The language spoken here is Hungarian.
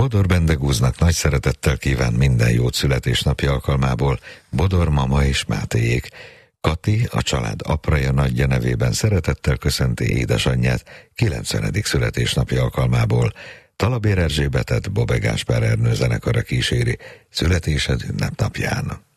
Bodor Bendegúznak nagy szeretettel kíván minden jót születésnapja alkalmából Bodor mama és Mátéék. Kati, a család apraja nagyja nevében szeretettel köszönti édesanyját 90. születésnapja alkalmából. Talabér Erzsébetet Bobbe Gáspár Ernő zenekara kíséri születésed ünnepnapján.